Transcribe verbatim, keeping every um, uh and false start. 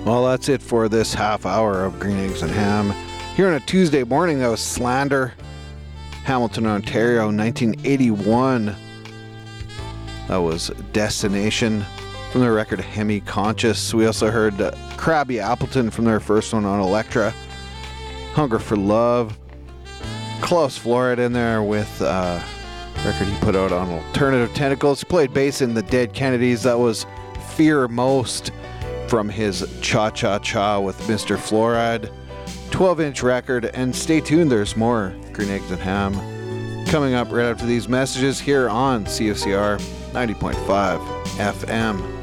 Well, that's it for this half hour of Green Eggs and Ham. Here on a Tuesday morning, that was Slander, Hamilton, Ontario, nineteen eighty-one. That was Destination from their record Hemi Conscious. We also heard uh, Krabby Appleton from their first one on Elektra, Hunger for Love. Klaus Florid in there with uh, record he put out on Alternative Tentacles. He played bass in the Dead Kennedys. That was Fear Most from his Cha Cha Cha with Mister Fluoride twelve inch record. And stay tuned, there's more Green Eggs and Ham coming up right after these messages here on C F C R ninety point five F M.